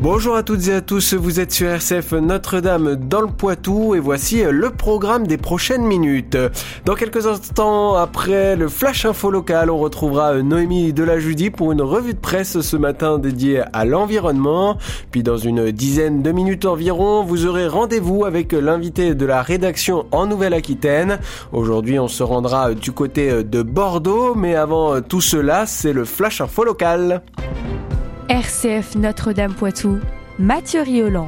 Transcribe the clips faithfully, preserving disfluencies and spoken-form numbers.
Bonjour à toutes et à tous, vous êtes sur R C F Notre-Dame dans le Poitou et voici le programme des prochaines minutes. Dans quelques instants, après le Flash Info local, on retrouvera Noémie Delajudi pour une revue de presse ce matin dédiée à l'environnement. Puis dans une dizaine de minutes environ, vous aurez rendez-vous avec l'invité de la rédaction en Nouvelle-Aquitaine. Aujourd'hui, on se rendra du côté de Bordeaux, mais avant tout cela, c'est le Flash Info local. R C F Notre-Dame Poitou, Mathieu Rioland.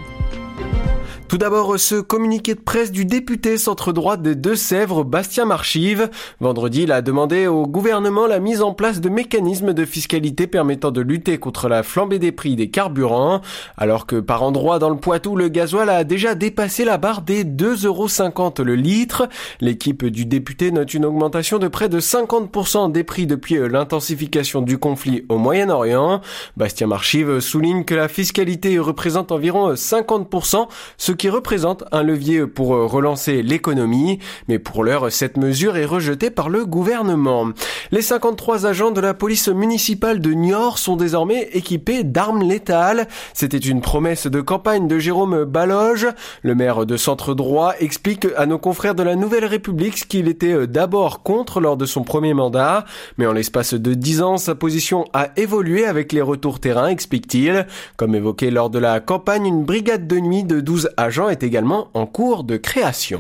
Tout d'abord, ce communiqué de presse du député centre-droite des Deux-Sèvres, Bastien Marchive. Vendredi, il a demandé au gouvernement la mise en place de mécanismes de fiscalité permettant de lutter contre la flambée des prix des carburants. Alors que par endroits dans le Poitou, le gasoil a déjà dépassé la barre des deux euros cinquante le litre. L'équipe du député note une augmentation de près de cinquante pour cent des prix depuis l'intensification du conflit au Moyen-Orient. Bastien Marchive souligne que la fiscalité représente environ cinquante pour cent, ce qui représente un levier pour relancer l'économie. Mais pour l'heure, cette mesure est rejetée par le gouvernement. Les cinquante-trois agents de la police municipale de Niort sont désormais équipés d'armes létales. C'était une promesse de campagne de Jérôme Baloge. Le maire de Centre-Droit explique à nos confrères de la Nouvelle République qu'il était d'abord contre lors de son premier mandat. Mais en l'espace de dix ans, sa position a évolué avec les retours terrain, explique-t-il. Comme évoqué lors de la campagne, une brigade de nuit de douze agents est également en cours de création.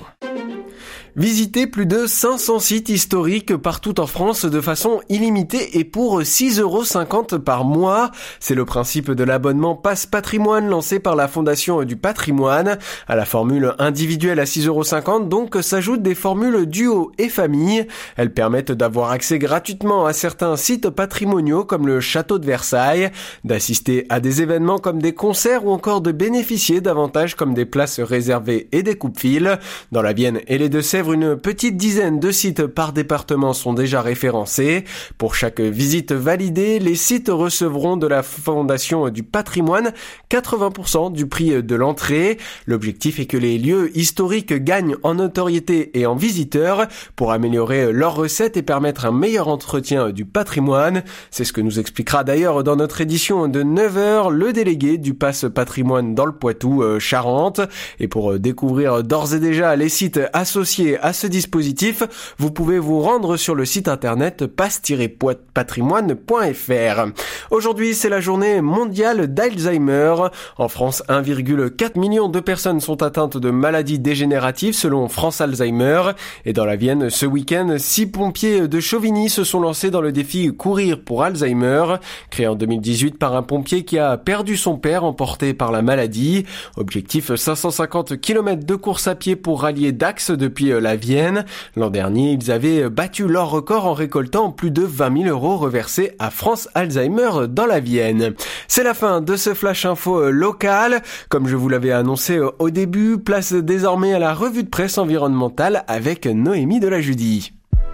Visitez plus de cinq cents sites historiques partout en France de façon illimitée et pour six euros cinquante par mois. C'est le principe de l'abonnement Passe Patrimoine lancé par la Fondation du Patrimoine. À la formule individuelle à six euros cinquante, donc, s'ajoutent des formules duo et famille. Elles permettent d'avoir accès gratuitement à certains sites patrimoniaux comme le château de Versailles, d'assister à des événements comme des concerts ou encore de bénéficier d'avantages comme des places réservées et des coupe-fils. Dans la Vienne et les Deux-Sèvres, une petite dizaine de sites par département sont déjà référencés. Pour chaque visite validée, les sites recevront de la Fondation du Patrimoine quatre-vingts pour cent du prix de l'entrée. L'objectif est que les lieux historiques gagnent en notoriété et en visiteurs pour améliorer leurs recettes et permettre un meilleur entretien du patrimoine. C'est ce que nous expliquera d'ailleurs dans notre édition de neuf heures le délégué du Passe Patrimoine dans le Poitou, Charente. Et pour découvrir d'ores et déjà les sites associés à ce dispositif, vous pouvez vous rendre sur le site internet passe tiret patrimoine point f r. Aujourd'hui, c'est la journée mondiale d'Alzheimer. En France, un virgule quatre million de personnes sont atteintes de maladies dégénératives selon France Alzheimer. Et dans la Vienne, ce week-end, six pompiers de Chauvigny se sont lancés dans le défi Courir pour Alzheimer, créé en deux mille dix-huit par un pompier qui a perdu son père emporté par la maladie. Objectif cinq cent cinquante kilomètres de course à pied pour rallier Dax depuis la Vienne. L'an dernier, ils avaient battu leur record en récoltant plus de vingt mille euros reversés à France Alzheimer dans la Vienne. C'est la fin de ce Flash Info local. Comme je vous l'avais annoncé au début, place désormais à la revue de presse environnementale avec Noémie Delajudi.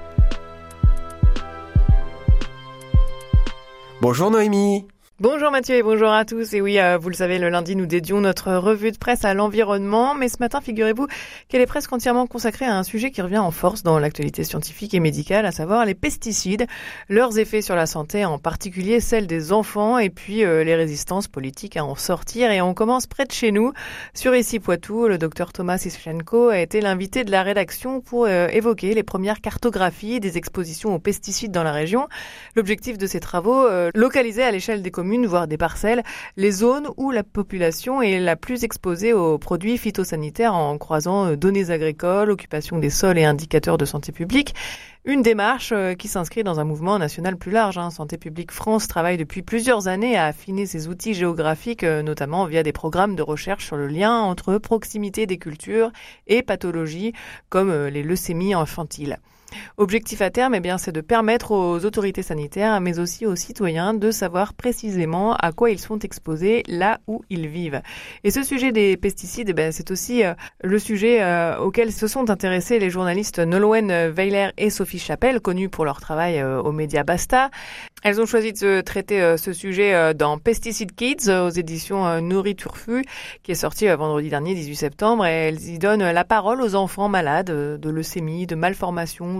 Bonjour Noémie. Bonjour Mathieu et bonjour à tous. Et oui, euh, vous le savez, le lundi, nous dédions notre revue de presse à l'environnement. Mais ce matin, figurez-vous qu'elle est presque entièrement consacrée à un sujet qui revient en force dans l'actualité scientifique et médicale, à savoir les pesticides, leurs effets sur la santé, en particulier celle des enfants, et puis euh, les résistances politiques à en sortir. Et on commence près de chez nous, sur Ici Poitou. Le docteur Thomas Ischenko a été l'invité de la rédaction pour euh, évoquer les premières cartographies des expositions aux pesticides dans la région. L'objectif de ces travaux, euh, localiser à l'échelle des communes, voire des parcelles, les zones où la population est la plus exposée aux produits phytosanitaires en croisant données agricoles, occupation des sols et indicateurs de santé publique. Une démarche qui s'inscrit dans un mouvement national plus large. Hein. Santé publique France travaille depuis plusieurs années à affiner ses outils géographiques, notamment via des programmes de recherche sur le lien entre proximité des cultures et pathologies comme les leucémies infantiles. Objectif à terme, eh bien, c'est de permettre aux autorités sanitaires, mais aussi aux citoyens, de savoir précisément à quoi ils sont exposés là où ils vivent. Et ce sujet des pesticides, eh bien, c'est aussi euh, le sujet euh, auquel se sont intéressés les journalistes Nolwenn Weiler et Sophie Chapelle, connus pour leur travail euh, aux médias Basta. Elles ont choisi de traiter euh, ce sujet euh, dans Pesticide Kids, euh, aux éditions euh, Nourri Turfu, qui est sorti euh, vendredi dernier, dix-huit septembre, et elles y donnent la parole aux enfants malades euh, de leucémie, de malformations,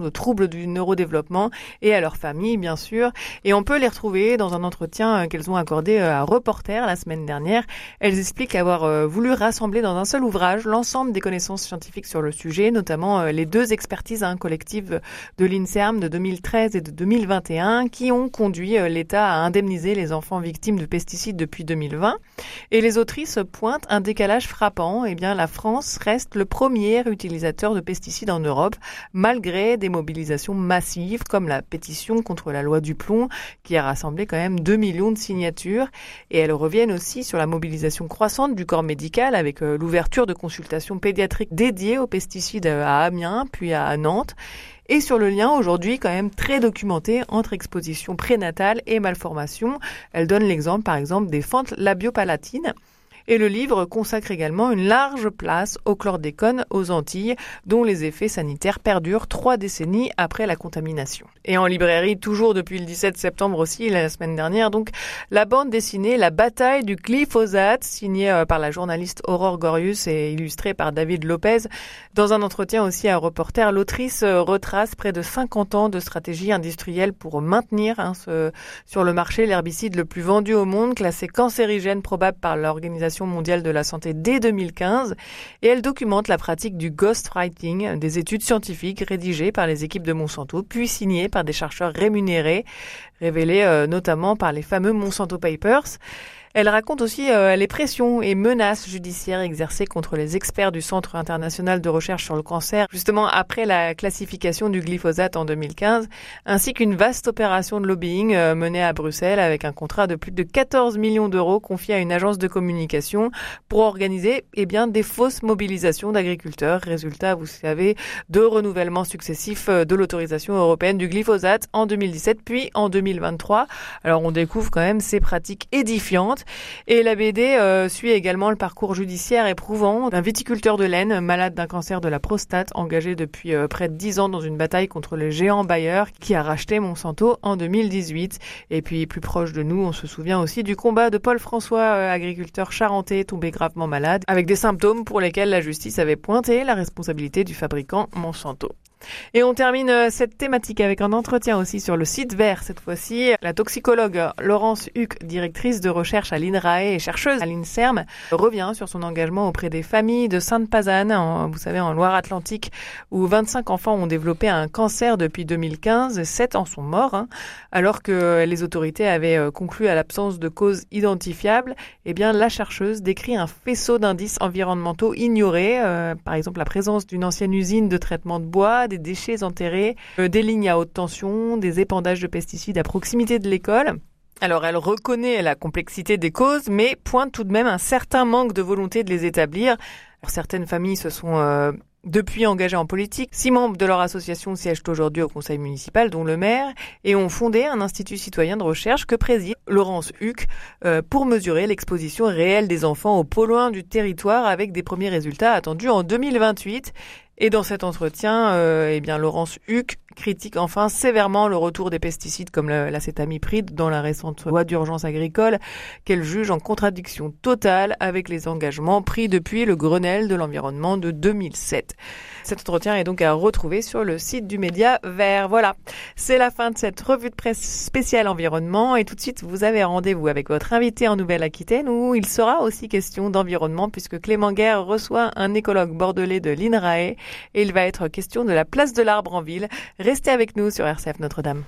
de troubles du neurodéveloppement et à leur famille, bien sûr. Et on peut les retrouver dans un entretien qu'elles ont accordé à Reporter la semaine dernière. Elles expliquent avoir voulu rassembler dans un seul ouvrage l'ensemble des connaissances scientifiques sur le sujet, notamment les deux expertises hein, collectives de l'INSERM de deux mille treize et de deux mille vingt et un qui ont conduit l'État à indemniser les enfants victimes de pesticides depuis deux mille vingt. Et les autrices pointent un décalage frappant. Eh bien, la France reste le premier utilisateur de pesticides en Europe, malgré des mobilisations massives comme la pétition contre la loi du plomb, qui a rassemblé quand même deux millions de signatures. Et elles reviennent aussi sur la mobilisation croissante du corps médical avec l'ouverture de consultations pédiatriques dédiées aux pesticides à Amiens, puis à Nantes. Et sur le lien aujourd'hui quand même très documenté entre exposition prénatale et malformation. Elle donne l'exemple par exemple des fentes labiopalatines. Et le livre consacre également une large place au chlordécone aux Antilles, dont les effets sanitaires perdurent trois décennies après la contamination. Et en librairie, toujours depuis le dix-sept septembre aussi, la semaine dernière, donc, la bande dessinée La bataille du glyphosate, signée par la journaliste Aurore Gorius et illustrée par David Lopez. Dans un entretien aussi à Reporter, l'autrice retrace près de cinquante ans de stratégie industrielle pour maintenir hein, ce, sur le marché l'herbicide le plus vendu au monde, classé cancérigène probable par l'Organisation mondiale de la santé dès deux mille quinze, et elle documente la pratique du ghostwriting, des études scientifiques rédigées par les équipes de Monsanto, puis signées par des chercheurs rémunérés, révélées euh, notamment par les fameux Monsanto Papers. Elle raconte aussi euh, les pressions et menaces judiciaires exercées contre les experts du Centre international de recherche sur le cancer, justement après la classification du glyphosate en deux mille quinze, ainsi qu'une vaste opération de lobbying euh, menée à Bruxelles avec un contrat de plus de quatorze millions d'euros confié à une agence de communication pour organiser eh bien, des fausses mobilisations d'agriculteurs. Résultat, vous savez, de renouvellements successifs de l'autorisation européenne du glyphosate en deux mille dix-sept puis en deux mille vingt-trois. Alors on découvre quand même ces pratiques édifiantes. Et la B D euh, suit également le parcours judiciaire éprouvant d'un viticulteur de laine malade d'un cancer de la prostate, engagé depuis euh, près de dix ans dans une bataille contre le géant Bayer qui a racheté Monsanto en deux mille dix-huit. Et puis plus proche de nous, on se souvient aussi du combat de Paul François, euh, agriculteur charentais tombé gravement malade, avec des symptômes pour lesquels la justice avait pointé la responsabilité du fabricant Monsanto. Et on termine cette thématique avec un entretien aussi sur le site vert. Cette fois-ci, la toxicologue Laurence Huck, directrice de recherche à l'INRAE et chercheuse à l'INSERM, revient sur son engagement auprès des familles de Sainte-Pazanne, en, vous savez, en Loire-Atlantique, où vingt-cinq enfants ont développé un cancer depuis deux mille quinze, sept en sont morts, hein, alors que les autorités avaient conclu à l'absence de cause identifiable. Eh bien, la chercheuse décrit un faisceau d'indices environnementaux ignorés, euh, par exemple la présence d'une ancienne usine de traitement de bois, des déchets enterrés, euh, des lignes à haute tension, des épandages de pesticides à proximité de l'école. Alors elle reconnaît la complexité des causes, mais pointe tout de même un certain manque de volonté de les établir. Alors, certaines familles se sont euh, depuis engagées en politique. Six membres de leur association siègent aujourd'hui au conseil municipal, dont le maire, et ont fondé un institut citoyen de recherche que préside Laurence Huck euh, pour mesurer l'exposition réelle des enfants aux polluants du territoire, avec des premiers résultats attendus en deux mille vingt-huit. Et dans cet entretien, euh, eh bien Laurence Huck critique enfin sévèrement le retour des pesticides comme l'acétamipride dans la récente loi d'urgence agricole, qu'elle juge en contradiction totale avec les engagements pris depuis le Grenelle de l'environnement de deux mille sept. Cet entretien est donc à retrouver sur le site du Média Vert. Voilà, c'est la fin de cette revue de presse spéciale environnement, et tout de suite vous avez rendez-vous avec votre invité en Nouvelle-Aquitaine où il sera aussi question d'environnement puisque Clément Guerre reçoit un écologue bordelais de l'INRAE et il va être question de la place de l'Arbre en ville. Restez avec nous sur R C F Notre-Dame.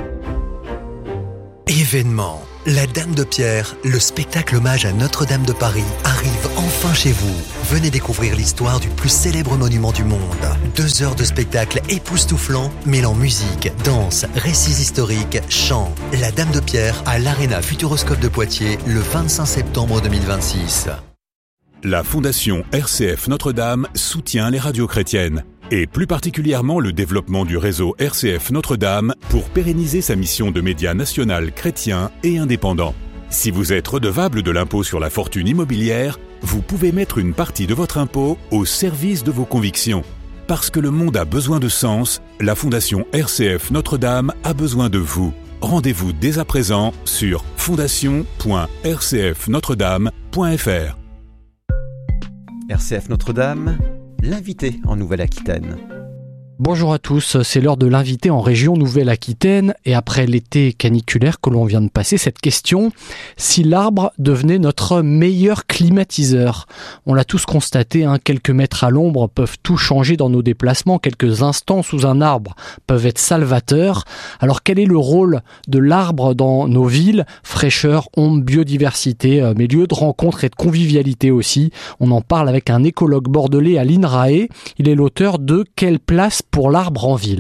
Événement. La Dame de Pierre, le spectacle hommage à Notre-Dame de Paris, arrive enfin chez vous. Venez découvrir l'histoire du plus célèbre monument du monde. Deux heures de spectacle époustouflant, mêlant musique, danse, récits historiques, chants. La Dame de Pierre à l'Arena Futuroscope de Poitiers le vingt-cinq septembre deux mille vingt-six. La Fondation R C F Notre-Dame soutient les radios chrétiennes, et plus particulièrement le développement du réseau R C F Notre-Dame pour pérenniser sa mission de média national chrétien et indépendant. Si vous êtes redevable de l'impôt sur la fortune immobilière, vous pouvez mettre une partie de votre impôt au service de vos convictions. Parce que le monde a besoin de sens, la Fondation R C F Notre-Dame a besoin de vous. Rendez-vous dès à présent sur fondation point r c f notre dame point f r. R C F Notre-Dame, l'invité en Nouvelle-Aquitaine. Bonjour à tous, c'est l'heure de l'invité en région Nouvelle-Aquitaine et après l'été caniculaire que l'on vient de passer, cette question, si l'arbre devenait notre meilleur climatiseur? On l'a tous constaté, hein, quelques mètres à l'ombre peuvent tout changer dans nos déplacements, quelques instants sous un arbre peuvent être salvateurs. Alors quel est le rôle de l'arbre dans nos villes? Fraîcheur, ombre, biodiversité, mais lieu de rencontre et de convivialité aussi. On en parle avec un écologue bordelais à l'I N R A E, il est l'auteur de « Quelle place pour l'arbre en ville ?»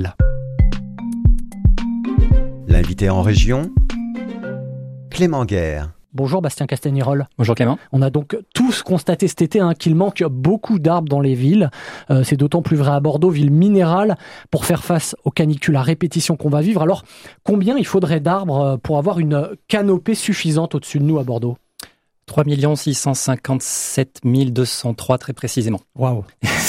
L'invité en région, Clément Guerre. Bonjour Bastien Castagnérol. Bonjour Clément. On a donc tous constaté cet été hein, qu'il manque beaucoup d'arbres dans les villes. Euh, c'est d'autant plus vrai à Bordeaux, ville minérale, pour faire face aux canicules à répétition qu'on va vivre. Alors, combien il faudrait d'arbres pour avoir une canopée suffisante au-dessus de nous à Bordeaux ? trois millions six cent cinquante-sept mille deux cent trois très précisément. Waouh.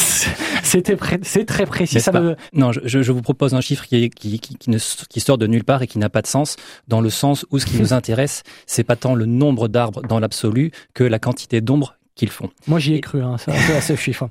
C'était pré- c'est très précis. Ça me... Non, je, je vous propose un chiffre qui, est, qui, qui, qui, ne, qui sort de nulle part et qui n'a pas de sens, dans le sens où ce qui nous intéresse, c'est pas tant le nombre d'arbres dans l'absolu que la quantité d'ombre qu'ils font. Moi, j'y ai cru, hein, ça, à ce chiffre.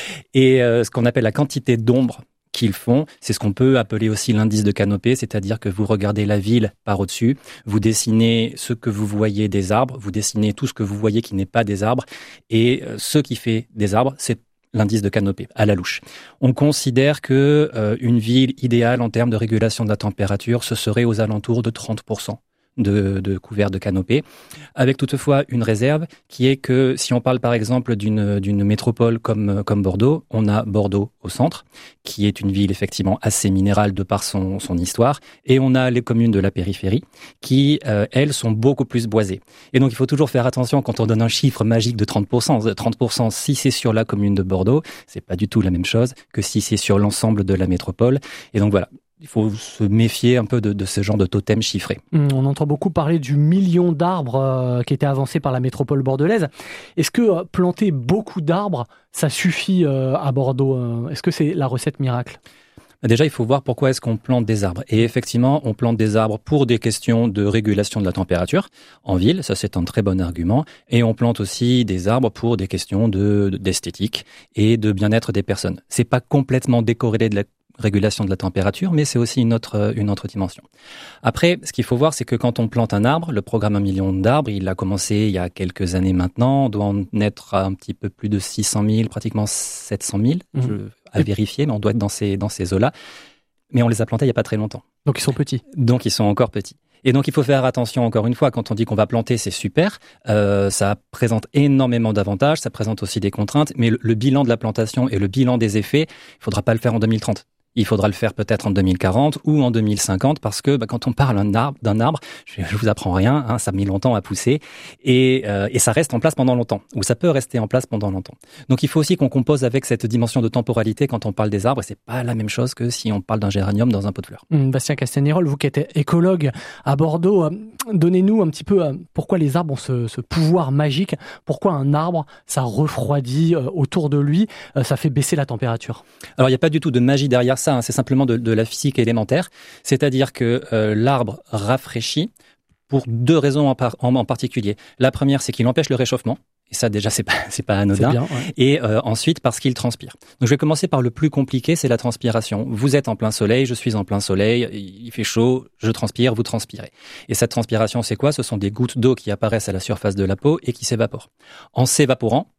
Et euh, ce qu'on appelle la quantité d'ombre qu'ils font, c'est ce qu'on peut appeler aussi l'indice de canopée, c'est-à-dire que vous regardez la ville par au-dessus, vous dessinez ce que vous voyez des arbres, vous dessinez tout ce que vous voyez qui n'est pas des arbres, et euh, ce qui fait des arbres, c'est l'indice de canopée, à la louche. On considère que euh, une ville idéale en termes de régulation de la température, ce serait aux alentours de trente pour cent de, de couvert de canopée, avec toutefois une réserve qui est que si on parle par exemple d'une, d'une métropole comme, comme Bordeaux, on a Bordeaux au centre, qui est une ville effectivement assez minérale de par son, son histoire, et on a les communes de la périphérie qui, euh, elles, sont beaucoup plus boisées. Et donc il faut toujours faire attention quand on donne un chiffre magique de trente pour cent. trente pour cent si c'est sur la commune de Bordeaux, c'est pas du tout la même chose que si c'est sur l'ensemble de la métropole. Et donc voilà. Il faut se méfier un peu de, de ce genre de totem chiffré. On entend beaucoup parler du million d'arbres euh, qui était avancé par la métropole bordelaise. Est-ce que euh, planter beaucoup d'arbres, ça suffit euh, à Bordeaux euh, Est-ce que c'est la recette miracle ? Déjà, il faut voir pourquoi est-ce qu'on plante des arbres. Et effectivement, on plante des arbres pour des questions de régulation de la température en ville. Ça, c'est un très bon argument. Et on plante aussi des arbres pour des questions de, d'esthétique et de bien-être des personnes. C'est pas complètement décorrélé de la régulation de la température, mais c'est aussi une autre, une autre dimension. Après, ce qu'il faut voir, c'est que quand on plante un arbre, le programme un million d'arbres, il a commencé il y a quelques années maintenant, on doit en être à un petit peu plus de six cent mille, pratiquement sept cent mille, mmh. je, à vérifier, mais on doit être dans ces, dans ces eaux-là. Mais on les a plantés il n'y a pas très longtemps. Donc ils sont petits. Donc ils sont encore petits. Et donc il faut faire attention encore une fois, quand on dit qu'on va planter, c'est super, euh, ça présente énormément d'avantages, ça présente aussi des contraintes, mais le, le bilan de la plantation et le bilan des effets, il faudra pas le faire en deux mille trente. Il faudra le faire peut-être en deux mille quarante ou en deux mille cinquante parce que bah, quand on parle d'un arbre, d'un arbre, je, je vous apprends rien, hein, ça a mis longtemps à pousser et, euh, et ça reste en place pendant longtemps ou ça peut rester en place pendant longtemps. Donc il faut aussi qu'on compose avec cette dimension de temporalité quand on parle des arbres et c'est pas la même chose que si on parle d'un géranium dans un pot de fleurs. Mmh, Bastien Castagnérol, vous qui êtes écologue à Bordeaux, euh, donnez-nous un petit peu euh, pourquoi les arbres ont ce, ce pouvoir magique, pourquoi un arbre ça refroidit euh, autour de lui, euh, ça fait baisser la température. Alors il n'y a pas du tout de magie derrière ça. C'est simplement de, de la physique élémentaire, c'est-à-dire que euh, l'arbre rafraîchit pour deux raisons en, par, en, en particulier. La première, c'est qu'il empêche le réchauffement, et ça déjà c'est pas c'est pas anodin. C'est bien, ouais. Et euh, ensuite parce qu'il transpire. Donc je vais commencer par le plus compliqué, c'est la transpiration. Vous êtes en plein soleil, je suis en plein soleil, il fait chaud, je transpire, vous transpirez. Et cette transpiration, c'est quoi ? Ce sont des gouttes d'eau qui apparaissent à la surface de la peau et qui s'évaporent. En s'évaporant,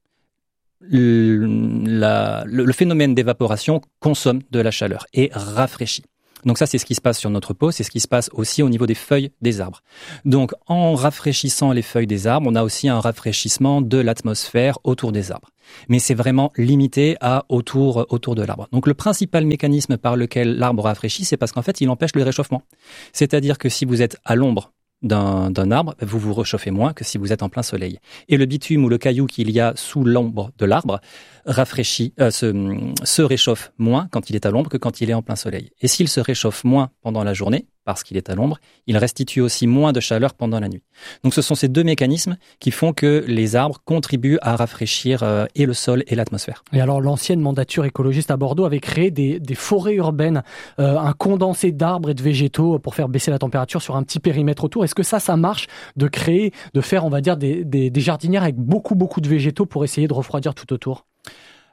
Le, la, le, le phénomène d'évaporation consomme de la chaleur et rafraîchit. Donc ça, c'est ce qui se passe sur notre peau, c'est ce qui se passe aussi au niveau des feuilles des arbres. Donc en rafraîchissant les feuilles des arbres, on a aussi un rafraîchissement de l'atmosphère autour des arbres. Mais c'est vraiment limité à autour, autour de l'arbre. Donc le principal mécanisme par lequel l'arbre rafraîchit, c'est parce qu'en fait, il empêche le réchauffement. C'est-à-dire que si vous êtes à l'ombre D'un, d'un arbre, vous vous réchauffez moins que si vous êtes en plein soleil. Et le bitume ou le caillou qu'il y a sous l'ombre de l'arbre rafraîchit, euh, se, se réchauffe moins quand il est à l'ombre que quand il est en plein soleil. Et s'il se réchauffe moins pendant la journée, parce qu'il est à l'ombre, il restitue aussi moins de chaleur pendant la nuit. Donc ce sont ces deux mécanismes qui font que les arbres contribuent à rafraîchir euh, et le sol et l'atmosphère. Et alors l'ancienne mandature écologiste à Bordeaux avait créé des, des forêts urbaines, euh, un condensé d'arbres et de végétaux pour faire baisser la température sur un petit périmètre autour. Est-ce que ça, ça marche de créer, de faire, on va dire, des, des, des jardinières avec beaucoup, beaucoup de végétaux pour essayer de refroidir tout autour ?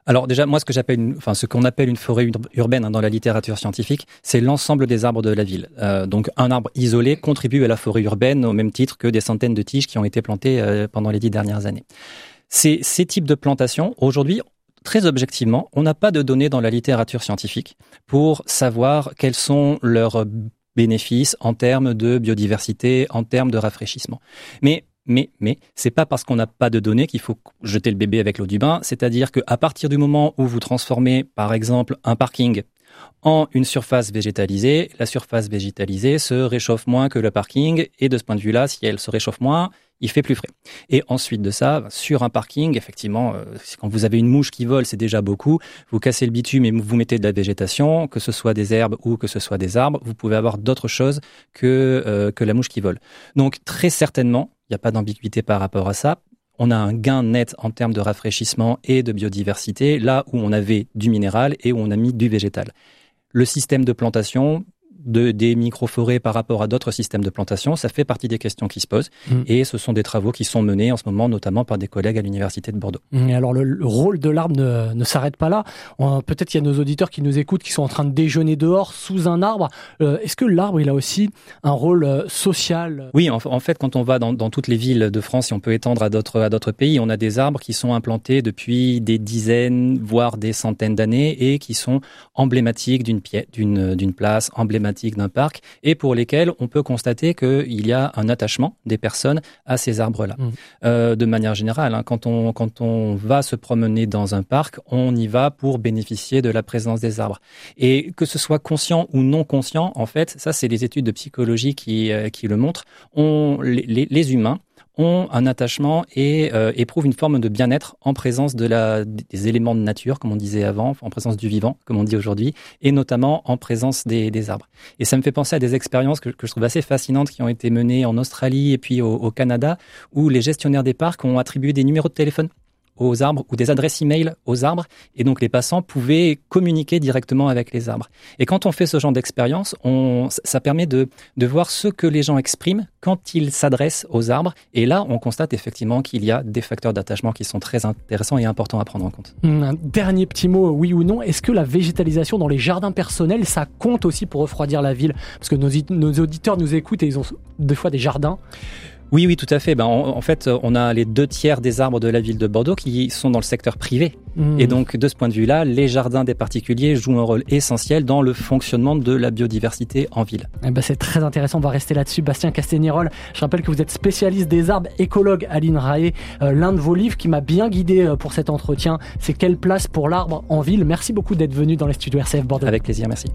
Alors déjà, moi, ce que j'appelle, une, enfin, ce qu'on appelle une forêt urbaine hein, dans la littérature scientifique, c'est l'ensemble des arbres de la ville. Euh, donc, un arbre isolé contribue à la forêt urbaine au même titre que des centaines de tiges qui ont été plantées euh, pendant les dix dernières années. Ces, ces types de plantations, aujourd'hui, très objectivement, on n'a pas de données dans la littérature scientifique pour savoir quels sont leurs bénéfices en termes de biodiversité, en termes de rafraîchissement. Mais Mais, mais, c'est pas parce qu'on n'a pas de données qu'il faut jeter le bébé avec l'eau du bain. C'est-à-dire qu'à partir du moment où vous transformez, par exemple, un parking en une surface végétalisée, la surface végétalisée se réchauffe moins que le parking. Et de ce point de vue-là, si elle se réchauffe moins, il fait plus frais. Et ensuite de ça, sur un parking, effectivement, euh, quand vous avez une mouche qui vole, c'est déjà beaucoup. Vous cassez le bitume et vous mettez de la végétation, que ce soit des herbes ou que ce soit des arbres, vous pouvez avoir d'autres choses que, euh, que la mouche qui vole. Donc, très certainement, il n'y a pas d'ambiguïté par rapport à ça. On a un gain net en termes de rafraîchissement et de biodiversité, là où on avait du minéral et où on a mis du végétal. Le système de plantation de, des micro-forêts par rapport à d'autres systèmes de plantation, ça fait partie des questions qui se posent. Mmh. Et ce sont des travaux qui sont menés en ce moment, notamment par des collègues à l'Université de Bordeaux. Et alors, le, le rôle de l'arbre ne, ne s'arrête pas là. On, peut-être qu'il y a nos auditeurs qui nous écoutent, qui sont en train de déjeuner dehors, sous un arbre. Euh, est-ce que l'arbre, il a aussi un rôle euh, social ? Oui, en, en fait, quand on va dans, dans toutes les villes de France, si on peut étendre à d'autres, à d'autres pays, on a des arbres qui sont implantés depuis des dizaines, voire des centaines d'années et qui sont emblématiques d'une, pièce, d'une, d'une place, emblématiques d'un parc, et pour lesquels on peut constater qu'il y a un attachement des personnes à ces arbres-là. Mmh. Euh, de manière générale, hein, quand on, quand on va se promener dans un parc, on y va pour bénéficier de la présence des arbres. Et que ce soit conscient ou non conscient, en fait, ça c'est les études de psychologie qui, euh, qui le montrent, on, les, les humains ont un attachement et euh, éprouvent une forme de bien-être en présence de la, des éléments de nature, comme on disait avant, en présence du vivant, comme on dit aujourd'hui, et notamment en présence des, des arbres. Et ça me fait penser à des expériences que, que je trouve assez fascinantes qui ont été menées en Australie et puis au, au Canada, où les gestionnaires des parcs ont attribué des numéros de téléphone aux arbres ou des adresses e-mail aux arbres, et donc les passants pouvaient communiquer directement avec les arbres. Et quand on fait ce genre d'expérience, on, ça permet de, de voir ce que les gens expriment quand ils s'adressent aux arbres, et là on constate effectivement qu'il y a des facteurs d'attachement qui sont très intéressants et importants à prendre en compte. Un dernier petit mot, oui ou non, est-ce que la végétalisation dans les jardins personnels, ça compte aussi pour refroidir la ville ? Parce que nos, nos auditeurs nous écoutent et ils ont des fois des jardins. Oui, oui, tout à fait. Ben, en, en fait, on a les deux tiers des arbres de la ville de Bordeaux qui sont dans le secteur privé. Mmh. Et donc, de ce point de vue-là, les jardins des particuliers jouent un rôle essentiel dans le fonctionnement de la biodiversité en ville. Eh ben, c'est très intéressant, on va rester là-dessus. Bastien Castaignérol, je rappelle que vous êtes spécialiste des arbres, écologue à l'INRAE. Euh, l'un de vos livres qui m'a bien guidé pour cet entretien, c'est « Quelle place pour l'arbre en ville ?» Merci beaucoup d'être venu dans les studios R C F Bordeaux. Avec plaisir, merci.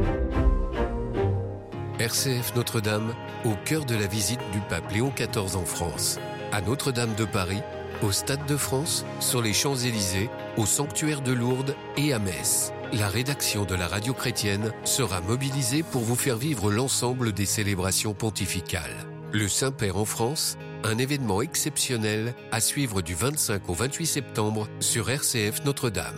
R C F Notre-Dame, au cœur de la visite du pape Léon quatorze en France. À Notre-Dame de Paris, au Stade de France, sur les Champs-Élysées, au sanctuaire de Lourdes et à Metz. La rédaction de la radio chrétienne sera mobilisée pour vous faire vivre l'ensemble des célébrations pontificales. Le Saint-Père en France, un événement exceptionnel à suivre du vingt-cinq au vingt-huit septembre sur R C F Notre-Dame.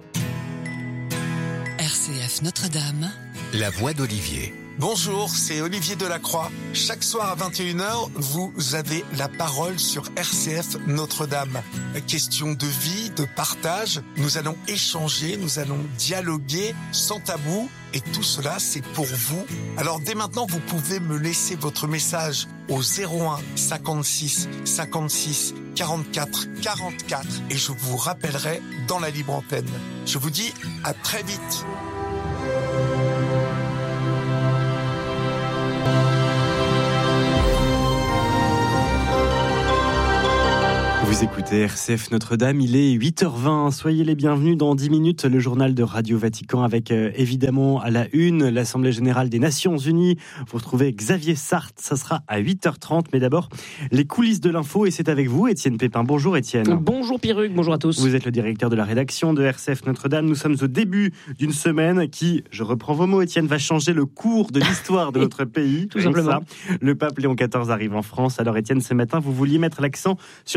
R C F Notre-Dame, la voix d'Olivier. Bonjour, c'est Olivier Delacroix. Chaque soir à vingt et une heures, vous avez la parole sur R C F Notre-Dame. Question de vie, de partage, nous allons échanger, nous allons dialoguer sans tabou. Et tout cela, c'est pour vous. Alors dès maintenant, vous pouvez me laisser votre message au zéro un cinquante-six cinquante-six quarante-quatre quarante-quatre et je vous rappellerai dans la libre antenne. Je vous dis à très vite. Vous écoutez R C F Notre-Dame, il est huit heures vingt. Soyez les bienvenus dans dix minutes, le journal de Radio Vatican avec euh, évidemment à la une l'Assemblée Générale des Nations Unies. Vous retrouvez Xavier Sartre, ça sera à huit heures trente. Mais d'abord, les coulisses de l'info et c'est avec vous, Étienne Pépin. Bonjour Étienne. Bonjour Pierruc, bonjour à tous. Vous êtes le directeur de la rédaction de R C F Notre-Dame. Nous sommes au début d'une semaine qui, je reprends vos mots Étienne, va changer le cours de l'histoire de notre pays. Tout simplement. Ça. Le pape Léon quatorze arrive en France. Alors Étienne, ce matin, vous vouliez mettre l'accent sur ces lieux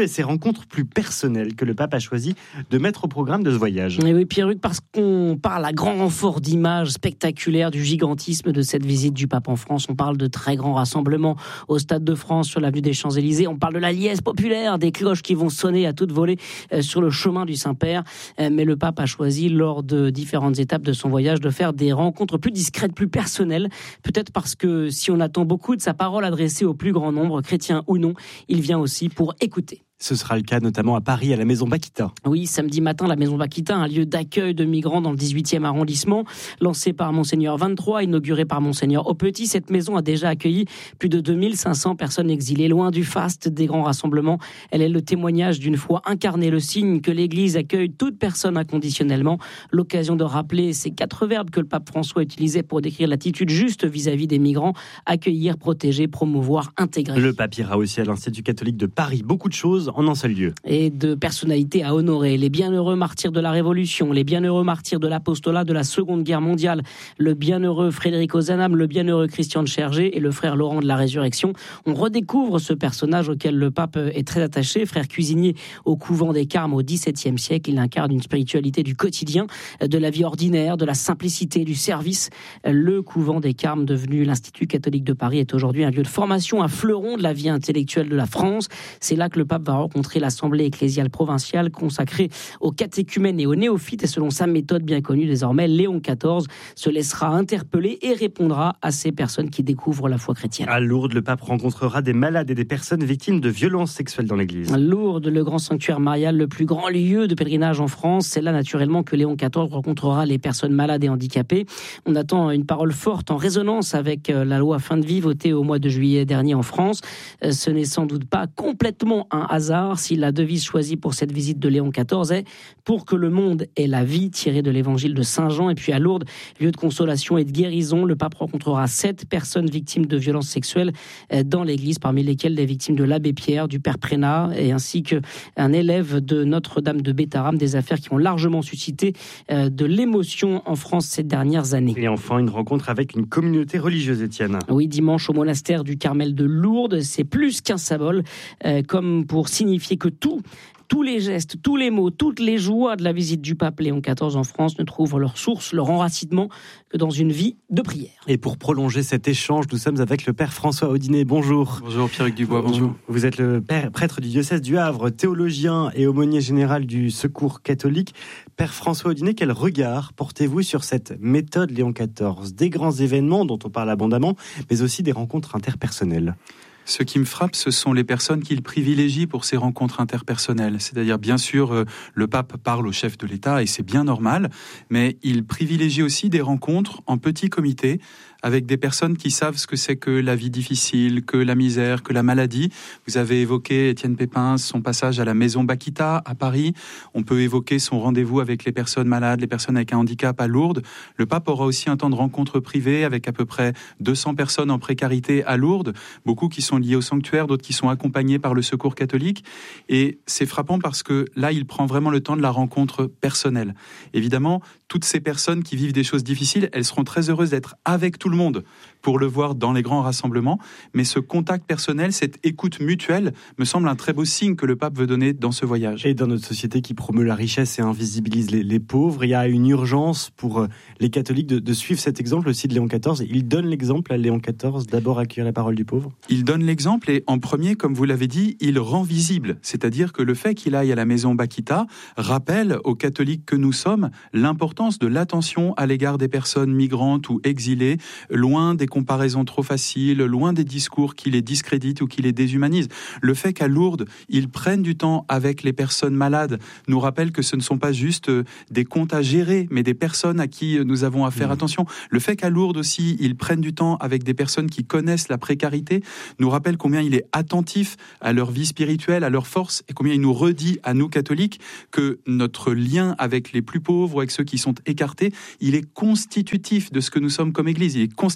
ces rencontres plus personnelles que le pape a choisi de mettre au programme de ce voyage. Et oui, Pierre-Hugues, parce qu'on parle à grand renfort d'images spectaculaires du gigantisme de cette visite du pape en France. On parle de très grands rassemblements au Stade de France, sur l'avenue des Champs-Élysées. On parle de la liesse populaire, des cloches qui vont sonner à toute volée sur le chemin du Saint-Père. Mais le pape a choisi, lors de différentes étapes de son voyage, de faire des rencontres plus discrètes, plus personnelles. Peut-être parce que si on attend beaucoup de sa parole adressée au plus grand nombre, chrétiens ou non, il vient aussi pour écouter. Ce sera le cas notamment à Paris, à la Maison Bakita. Oui, samedi matin, la Maison Bakita, un lieu d'accueil de migrants dans le dix-huitième arrondissement, lancé par Monseigneur vingt-trois, inauguré par Monseigneur Aupetit. Cette maison a déjà accueilli plus de deux mille cinq cents personnes exilées, loin du faste des grands rassemblements. Elle est le témoignage d'une foi incarnée, le signe que l'Église accueille toute personne inconditionnellement. L'occasion de rappeler ces quatre verbes que le pape François utilisait pour décrire l'attitude juste vis-à-vis des migrants: accueillir, protéger, promouvoir, intégrer. Le pape ira aussi à l'Institut catholique de Paris. Beaucoup de choses en un seul lieu. Et de personnalités à honorer. Les bienheureux martyrs de la Révolution, les bienheureux martyrs de l'apostolat de la Seconde Guerre mondiale, le bienheureux Frédéric Ozanam, le bienheureux Christian de Chergé et le frère Laurent de la Résurrection. On redécouvre ce personnage auquel le pape est très attaché. Frère cuisinier au couvent des Carmes au dix-septième siècle, il incarne une spiritualité du quotidien, de la vie ordinaire, de la simplicité, du service. Le couvent des Carmes, devenu l'Institut catholique de Paris, est aujourd'hui un lieu de formation, un fleuron de la vie intellectuelle de la France. C'est là que le pape va rencontrer l'Assemblée ecclésiale provinciale consacrée aux catéchumènes et aux néophytes. Et selon sa méthode bien connue désormais, Léon quatorze se laissera interpeller et répondra à ces personnes qui découvrent la foi chrétienne. À Lourdes, le pape rencontrera des malades et des personnes victimes de violences sexuelles dans l'église. Lourdes, le grand sanctuaire marial, le plus grand lieu de pèlerinage en France. C'est là naturellement que Léon quatorze rencontrera les personnes malades et handicapées. On attend une parole forte en résonance avec la loi fin de vie votée au mois de juillet dernier en France. Ce n'est sans doute pas complètement un hasard si la devise choisie pour cette visite de Léon quatorze est « Pour que le monde ait la vie », tirée de l'évangile de Saint Jean. Et puis à Lourdes, lieu de consolation et de guérison, le pape rencontrera sept personnes victimes de violences sexuelles dans l'église, parmi lesquelles des victimes de l'abbé Pierre, du père Prénat, et ainsi qu'un élève de Notre-Dame de Bétharram, des affaires qui ont largement suscité de l'émotion en France ces dernières années. Et enfin, une rencontre avec une communauté religieuse, Étienne. Oui, dimanche au monastère du Carmel de Lourdes, c'est plus qu'un symbole, euh, comme pour signifier que tout, tous les gestes, tous les mots, toutes les joies de la visite du pape Léon quatorze en France ne trouvent leur source, leur enracinement que dans une vie de prière. Et pour prolonger cet échange, nous sommes avec le père François Audinet. Bonjour. Bonjour Pierre-Hugues Dubois, bonjour. Vous êtes le père, prêtre du diocèse du Havre, théologien et aumônier général du Secours catholique. Père François Audinet, quel regard portez-vous sur cette méthode Léon quatorze? Des grands événements dont on parle abondamment, mais aussi des rencontres interpersonnelles. Ce qui me frappe, ce sont les personnes qu'il privilégie pour ces rencontres interpersonnelles. C'est-à-dire, bien sûr, euh, le pape parle au chef de l'État et c'est bien normal, mais il privilégie aussi des rencontres en petit comité avec des personnes qui savent ce que c'est que la vie difficile, que la misère, que la maladie. Vous avez évoqué, Étienne Pépin, son passage à la Maison Bakita à Paris. On peut évoquer son rendez-vous avec les personnes malades, les personnes avec un handicap à Lourdes. Le pape aura aussi un temps de rencontre privée avec à peu près deux cents personnes en précarité à Lourdes, beaucoup qui sont liées au sanctuaire, d'autres qui sont accompagnées par le Secours catholique. Et c'est frappant parce que là, il prend vraiment le temps de la rencontre personnelle. Évidemment, toutes ces personnes qui vivent des choses difficiles, elles seront très heureuses d'être avec tout le monde pour le voir dans les grands rassemblements. Mais ce contact personnel, cette écoute mutuelle, me semble un très beau signe que le pape veut donner dans ce voyage. Et dans notre société qui promeut la richesse et invisibilise les, les pauvres, il y a une urgence pour les catholiques de, de suivre cet exemple aussi de Léon quatorze. Il donne l'exemple à Léon quatorze, d'abord accueillir la parole du pauvre. Il donne l'exemple et en premier, comme vous l'avez dit, il rend visible. C'est-à-dire que le fait qu'il aille à la Maison Bakita rappelle aux catholiques que nous sommes l'importance de l'attention à l'égard des personnes migrantes ou exilées, loin des comparaisons trop faciles, loin des discours qui les discréditent ou qui les déshumanisent. Le fait qu'à Lourdes, ils prennent du temps avec les personnes malades nous rappelle que ce ne sont pas juste des comptes à gérer, mais des personnes à qui nous avons à faire mmh. attention. Le fait qu'à Lourdes aussi, ils prennent du temps avec des personnes qui connaissent la précarité nous rappelle combien il est attentif à leur vie spirituelle, à leur force, et combien il nous redit à nous catholiques que notre lien avec les plus pauvres, avec ceux qui sont écartés, il est constitutif de ce que nous sommes comme Église, il est constitutif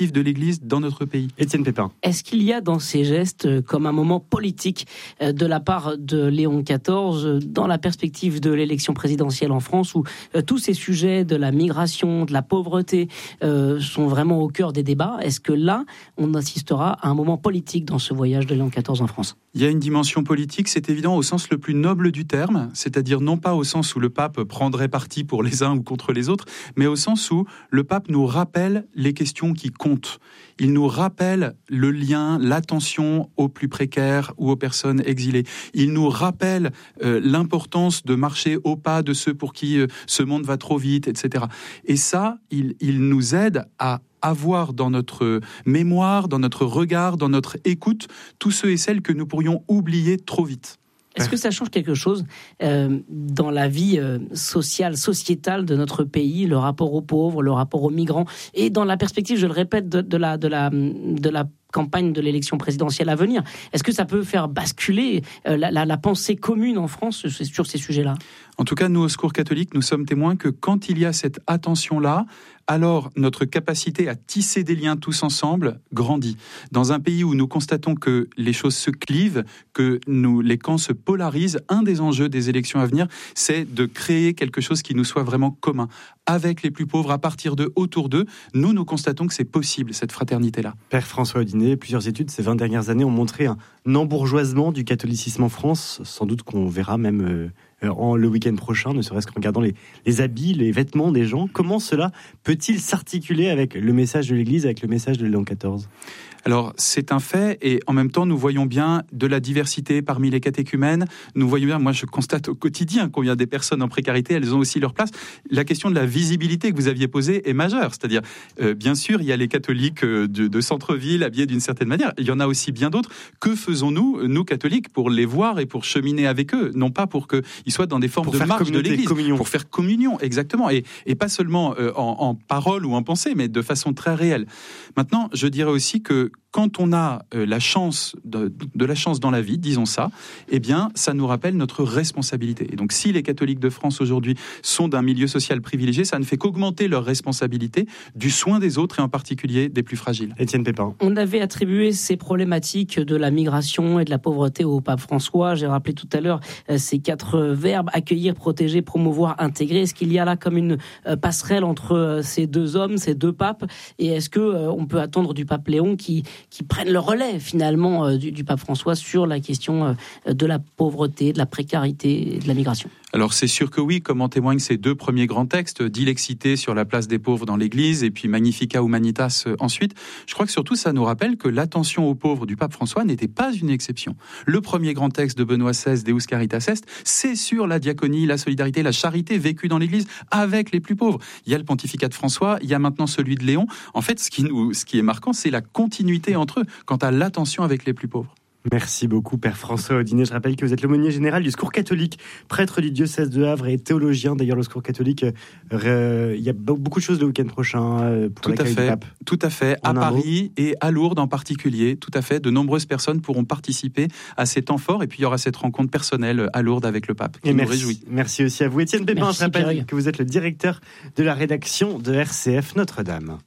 exclusif de l'Église dans notre pays. Étienne Pépin. Est-ce qu'il y a dans ces gestes comme un moment politique de la part de Léon quatorze dans la perspective de l'élection présidentielle en France où tous ces sujets de la migration, de la pauvreté euh, sont vraiment au cœur des débats? Est-ce que là, on assistera à un moment politique dans ce voyage de Léon quatorze en France? Il y a une dimension politique, c'est évident, au sens le plus noble du terme, c'est-à-dire non pas au sens où le pape prendrait parti pour les uns ou contre les autres, mais au sens où le pape nous rappelle les questions qui comptent. Il nous rappelle le lien, l'attention aux plus précaires ou aux personnes exilées. Il nous rappelle euh, l'importance de marcher au pas de ceux pour qui euh, ce monde va trop vite, et cetera. Et ça, il, il nous aide à avoir dans notre mémoire, dans notre regard, dans notre écoute, tous ceux et celles que nous pourrions oublier trop vite. Est-ce que ça change quelque chose euh, dans la vie euh, sociale, sociétale de notre pays, le rapport aux pauvres, le rapport aux migrants, et dans la perspective, je le répète, de, de la de la de la campagne de l'élection présidentielle à venir? Est-ce que ça peut faire basculer euh, la, la, la pensée commune en France sur ces sujets-là? En tout cas, nous, au Secours catholique, nous sommes témoins que quand il y a cette attention-là, alors notre capacité à tisser des liens tous ensemble grandit. Dans un pays où nous constatons que les choses se clivent, que nous, les camps se polarisent, un des enjeux des élections à venir, c'est de créer quelque chose qui nous soit vraiment commun. Avec les plus pauvres, à partir d'eux, autour d'eux, nous, nous constatons que c'est possible, cette fraternité-là. Père François Audinet, plusieurs études ces vingt dernières années ont montré un embourgeoisement du catholicisme en France, sans doute qu'on verra même... Euh En, le week-end prochain, ne serait-ce qu'en regardant les, les habits, les vêtements des gens. Comment cela peut-il s'articuler avec le message de l'Église, avec le message de Léon quatorze ? Alors, c'est un fait, et en même temps, nous voyons bien de la diversité parmi les catéchumènes. Nous voyons bien, moi je constate au quotidien combien des personnes en précarité, elles ont aussi leur place. La question de la visibilité que vous aviez posée est majeure. C'est-à-dire, euh, bien sûr, il y a les catholiques de, de centre-ville habillés d'une certaine manière. Il y en a aussi bien d'autres. Que faisons-nous, nous catholiques, pour les voir et pour cheminer avec eux? Non pas pour qu'ils soient dans des formes pour de marche de l'Église. Communion. Pour faire communion, exactement. Et, et pas seulement euh, en, en parole ou en pensée, mais de façon très réelle. Maintenant, je dirais aussi que quand on a euh, la chance de, de la chance dans la vie, disons ça, eh bien, ça nous rappelle notre responsabilité. Et donc, si les catholiques de France aujourd'hui sont d'un milieu social privilégié, ça ne fait qu'augmenter leur responsabilité du soin des autres et en particulier des plus fragiles. Étienne Pépin. On avait attribué ces problématiques de la migration et de la pauvreté au pape François. J'ai rappelé tout à l'heure euh, ces quatre verbes: accueillir, protéger, promouvoir, intégrer. Est-ce qu'il y a là comme une euh, passerelle entre euh, ces deux hommes, ces deux papes? Et est-ce que euh, on peut attendre du pape Léon qui qui prennent le relais finalement euh, du, du pape François sur la question euh, de la pauvreté, de la précarité et de la migration? Alors c'est sûr que oui, comme en témoignent ces deux premiers grands textes, Dilexité sur la place des pauvres dans l'Église et puis Magnificat Humanitas euh, ensuite. Je crois que surtout ça nous rappelle que l'attention aux pauvres du pape François n'était pas une exception. Le premier grand texte de Benoît seize, Deus Caritas Est, c'est sur la diaconie, la solidarité, la charité vécue dans l'Église avec les plus pauvres. Il y a le pontificat de François, il y a maintenant celui de Léon. En fait, ce qui, nous, ce qui est marquant, c'est la continuité entre eux quant à l'attention avec les plus pauvres. Merci beaucoup, Père François Audinet. Je rappelle que vous êtes l'aumônier général du Secours catholique, prêtre du diocèse de Havre et théologien. D'ailleurs, le Secours catholique, euh, il y a beaucoup de choses le week-end prochain euh, pour tout à fait, pape. Tout à fait. En à Paris mot. Et à Lourdes en particulier, tout à fait. De nombreuses personnes pourront participer à ces temps forts et puis il y aura cette rencontre personnelle à Lourdes avec le pape. Qui et nous merci, réjouit. Merci aussi à vous, Étienne Pépin. Merci, je rappelle Pierre. que vous êtes le directeur de la rédaction de R C F Notre-Dame.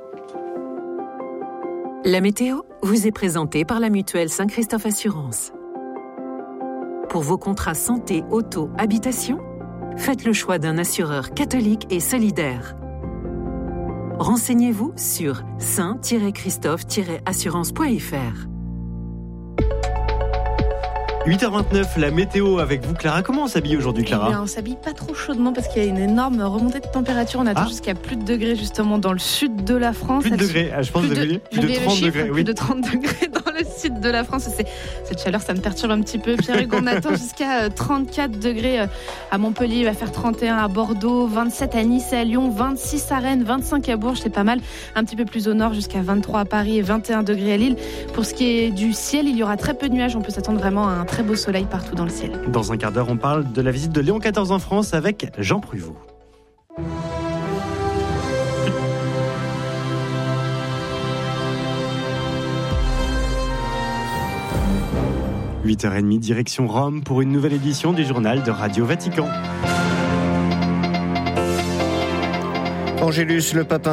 La météo vous est présentée par la mutuelle Saint-Christophe Assurance. Pour vos contrats santé, auto, habitation, faites le choix d'un assureur catholique et solidaire. Renseignez-vous sur saint tiret christophe tiret assurance point f r. huit heures vingt-neuf, la météo avec vous, Clara. Comment on s'habille aujourd'hui, Clara ? Eh bien, on s'habille pas trop chaudement parce qu'il y a une énorme remontée de température. On attend ah. jusqu'à plus de degrés justement dans le sud de la France. Plus de degrés, ah, je pense plus que de, vous avez plus de trente chiffres, degrés. Oui. Plus de trente degrés dans le sud de la France. C'est, cette chaleur, ça me perturbe un petit peu. Pierre-Hugues, on attend jusqu'à trente-quatre degrés à Montpellier, il va faire trente et un à Bordeaux, vingt-sept à Nice et à Lyon, vingt-six à Rennes, vingt-cinq à Bourges, c'est pas mal. Un petit peu plus au nord, jusqu'à vingt-trois à Paris et vingt et un degrés à Lille. Pour ce qui est du ciel, il y aura très peu de nuages. On peut s'attendre vraiment à un très beau soleil partout dans le ciel. Dans un quart d'heure, on parle de la visite de Léon quatorze en France avec Jean Pruvot. huit heures trente, direction Rome pour une nouvelle édition du journal de Radio Vatican. Angélus, le pape